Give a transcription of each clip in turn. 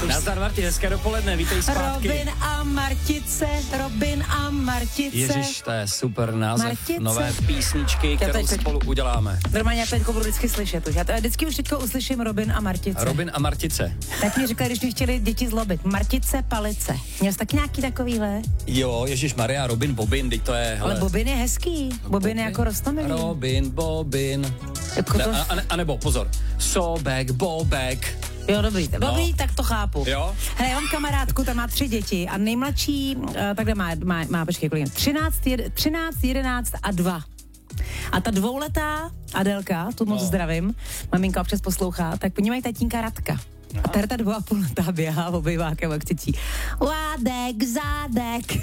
Nazdar Marti, hezké dopoledne, vítej zpátky. Robin a Martice. Ježiš, to je super název Martice. nové písničky, kterou spolu uděláme. Normálně já teďko budu vždycky slyšet už. Já vždycky už teďko uslyším Robin a Martice. Robin a Martice. Tak mi říkali, když mi chtěli děti zlobit. Martice, palice. Měl jsi taky nějaký takovýhle? Jo, Ježíš Maria, Robin, Bobin, teď to je, hele. Ale Bobin je hezký. Bobin je jako roztomilý. Robin, Bobin. Jako to... A nebo, pozor, Sobek, Bobek. Jo, dobrý, tak to chápu. Jo? Hele, já mám kamarádku, ta má 3 děti a nejmladší, takhle má počkej, kolik, 13, 11 a 2. A ta 2letá Adelka, tu moc zdravím, maminka občas poslouchá, tak po ní mají tatínka Radka. Aha. A tady ta 2,5letá běhá obejvákem a křičí Ládek, zádek.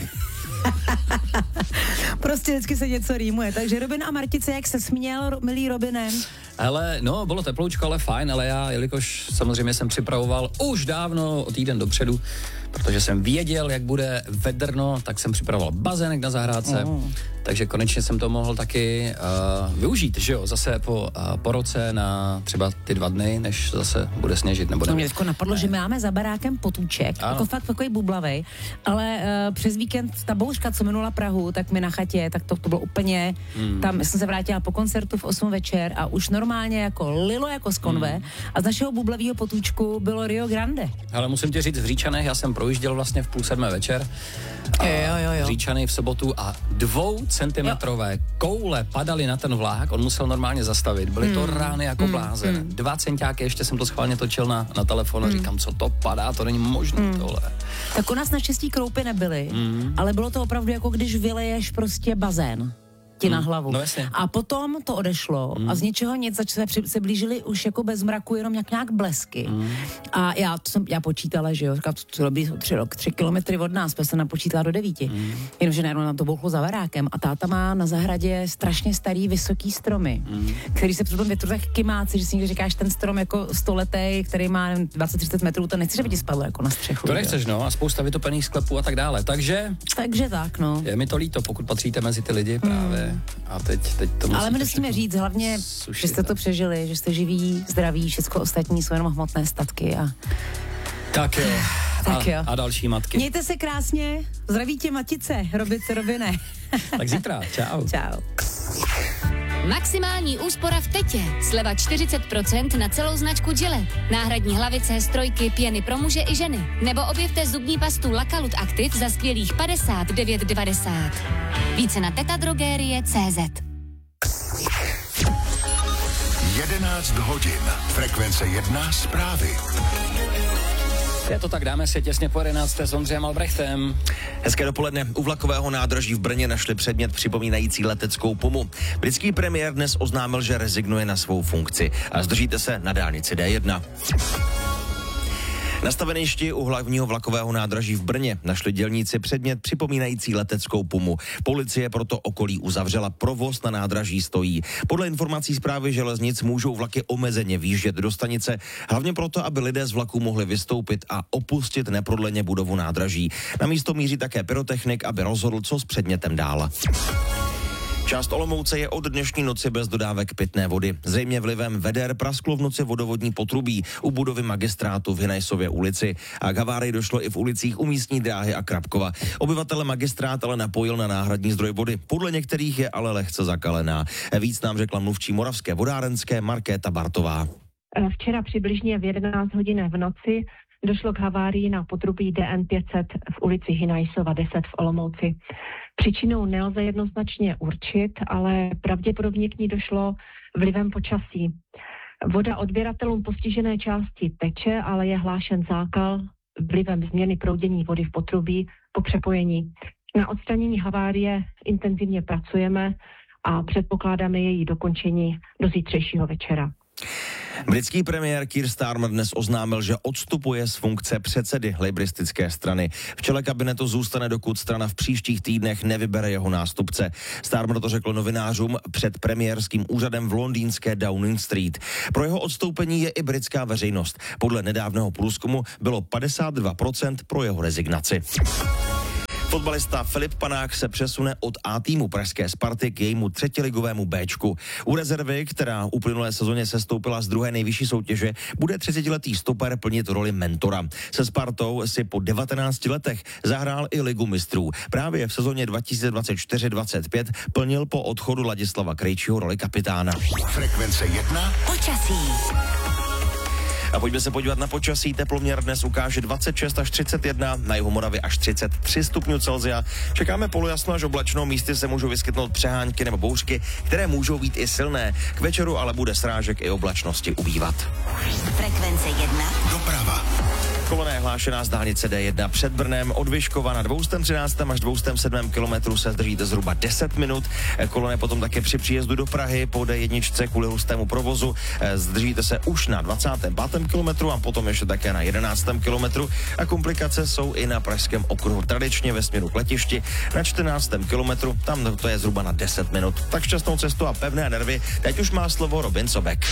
Prostě vždycky se něco rýmuje. Takže Robin a Martice, jak se směl, milý Robine? Hele, no, bylo teploučko, ale fajn, ale já, jelikož samozřejmě jsem připravoval už dávno, o týden dopředu, protože jsem věděl, jak bude vedrno, tak jsem připravoval bazének na zahrádce, takže konečně jsem to mohl taky využít, že jo, zase po roce na třeba ty 2 dny, než zase bude sněžit, nebo mě teďko napadlo, že máme za barákem potůček, jako fakt takový bublavej, ale přes víkend ta bouřka, co minula Prahu, tak mi na chatě, tak to bylo úplně, tam jsem se vrátila po koncertu v 8 večer a už normálně jako lilo jako z konve a z našeho bublavého potůčku bylo Rio Grande. Ale musím ti říct, v Říčanech, já jsem projížděl vlastně v 6:30 večer. Jo. Říčany v sobotu a 2centimetrové koule padaly na ten vlák, on musel normálně zastavit. Byly to rány jako blázen. 2 centiáky, ještě jsem to schválně točil na telefon a říkám, co to padá, to není možné tohle. Tak u nás naštěstí kroupy nebyly, ale bylo to opravdu jako když vyleješ prostě bazén ti na hlavu. No jasně. A potom to odešlo a z ničeho nic se blížili už jako bez mraku, jenom nějak blesky. A já počítala, že jo, to robí 3 kilometry od nás, protože jsem napočítala do 9. Jenomže najednou na to bouchlo za barákem a táta má na zahradě strašně starý vysoký stromy, který se při tom větru tak kymáci, že si někdy říkáš ten strom jako 100letý, který má 20-30 metrů, to nechceš, aby ti spadlo jako na střechu. To nechceš, no, a spousta vytopených sklepů a tak dále. Takže tak, no. Je mi to líto, pokud patříte mezi ty lidi právě. A teď to musíte. Ale my musíme říct hlavně, že jste to přežili, že jste živí, zdraví, všechno ostatní jsou jenom hmotné statky a... Tak jo. A další matky. Mějte se krásně, zdraví tě Matice, Robine. Tak zítra, čau. Čau. Maximální úspora v Tetě. Sleva 40% na celou značku Gillette. Náhradní hlavice, strojky, pěny pro muže i ženy. Nebo objevte zubní pastu Lakalut Active za skvělých 59,90. Více na tetadrogerie.cz. 11 hodin. Frekvence 1 zprávy. Je to tak, dáme si těsně po 11. s Ondřejem Albrechtem. Hezké dopoledne. U vlakového nádraží v Brně našli předmět připomínající leteckou pumu. Britský premiér dnes oznámil, že rezignuje na svou funkci. A zdržíte se na dálnici D1. Na staveništi u hlavního vlakového nádraží v Brně našli dělníci předmět připomínající leteckou pumu. Policie proto okolí uzavřela, provoz na nádraží stojí. Podle informací Správy železnic můžou vlaky omezeně výjíždět do stanice, hlavně proto, aby lidé z vlaku mohli vystoupit a opustit neprodleně budovu nádraží. Na místo míří také pyrotechnik, aby rozhodl, co s předmětem dál. Část Olomouce je od dnešní noci bez dodávek pitné vody. Zřejmě vlivem veder prasklo v noci vodovodní potrubí u budovy magistrátu v Hinajsově ulici a k havárii došlo i v ulicích u místní dráhy a Krapkova. Obyvatele magistrát ale napojil na náhradní zdroj vody. Podle některých je ale lehce zakalená. Víc nám řekla mluvčí Moravské vodárenské Markéta Bartová. Včera přibližně v 11 hodin v noci došlo k havárii na potrubí DN 500 v ulici Hinajsova 10 v Olomouci. Příčinou nelze jednoznačně určit, ale pravděpodobně k ní došlo vlivem počasí. Voda odběratelům postižené části teče, ale je hlášen zákal vlivem změny proudění vody v potrubí po přepojení. Na odstranění havárie intenzivně pracujeme a předpokládáme její dokončení do zítřejšího večera. Britský premiér Keir Starmer dnes oznámil, že odstupuje z funkce předsedy laboristické strany. V čele kabinetu zůstane, dokud strana v příštích týdnech nevybere jeho nástupce. Starmer to řekl novinářům před premiérským úřadem v londýnské Downing Street. Pro jeho odstoupení je i britská veřejnost. Podle nedávného průzkumu bylo 52% pro jeho rezignaci. Fotbalista Filip Panák se přesune od A týmu pražské Sparty k jejímu třetiligovému Bčku. U rezervy, která uplynulé sezóně sestoupila z druhé nejvyšší soutěže, bude 30letý stoper plnit roli mentora. Se Spartou si po 19 letech zahrál i Ligu mistrů. Právě v sezóně 2024-25 plnil po odchodu Ladislava Krejčího roli kapitána. Frekvence 1. Počasí. A pojďme se podívat na počasí. Teploměr dnes ukáže 26 až 31, na jihu Moravy až 33 stupňů Celsia. Čekáme polojasno až oblačno, místy se můžou vyskytnout přehánky nebo bouřky, které můžou být i silné. K večeru ale bude srážek i oblačnosti ubývat. Frekvence 1. Doprava. Kolona je hlášená z dálnice D1 před Brnem od Vyškova na 213 až 207 kilometru se zdržíte zhruba 10 minut. Kolona potom také při příjezdu do Prahy po D1 kvůli hustému provozu. Zdržíte se už na 25. kilometru a potom ještě také na 11. kilometru. A komplikace jsou i na pražském okruhu tradičně ve směru k letišti na 14. kilometru. Tam to je zhruba na 10 minut. Tak šťastnou cestu a pevné nervy. Teď už má slovo Robin Sobek.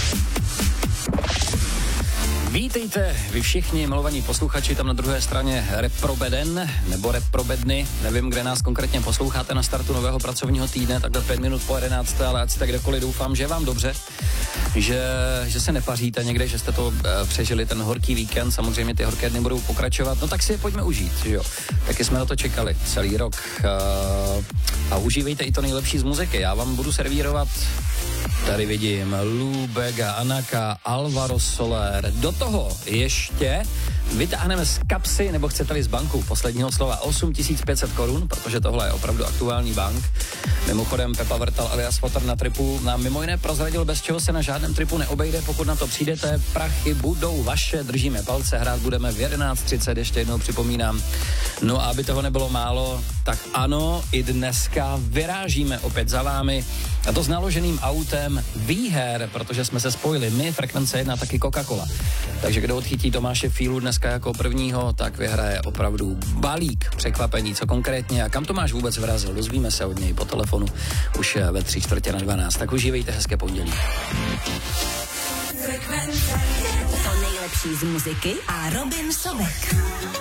Vítejte vy všichni milovaní posluchači tam na druhé straně Reprobeden nebo Reprobedny, nevím, kde nás konkrétně posloucháte na startu nového pracovního týdne, takhle 5 minut po 11, ale ať jste kdekoliv, doufám, že je vám dobře, že se nepaříte někde, že jste to přežili ten horký víkend, samozřejmě ty horké dny budou pokračovat, no tak si je pojďme užít, že jo, taky jsme na to čekali celý rok a užívejte i to nejlepší z muziky, já vám budu servírovat. Tady vidím Lou Bega, Anaka, Alvaro Soler. Do toho ještě vytáhneme z kapsy, nebo chcete-li z banku, posledního slova 8500 korun, protože tohle je opravdu aktuální bank. Mimochodem Pepa Vrtal alias Fotor na tripu nám mimo jiné prozradil, bez čeho se na žádném tripu neobejde, pokud na to přijdete. Prachy budou vaše, držíme palce, hrát budeme v 11:30, ještě jednou připomínám. No a aby toho nebylo málo, tak ano, i dneska vyrážíme opět za vámi, a to s naloženým autem výher, protože jsme se spojili my, Frekvence 1, taky Coca-Cola. Takže kdo odchytí Tomáše Fílu dneska jako prvního, tak vyhraje opravdu balík překvapení, co konkrétně a kam Tomáš vůbec vrazil. Dozvíme se od něj po telefonu už ve 3:45. Tak užívejte hezké pondělí. To nejlepší z muziky a Robin Sobek.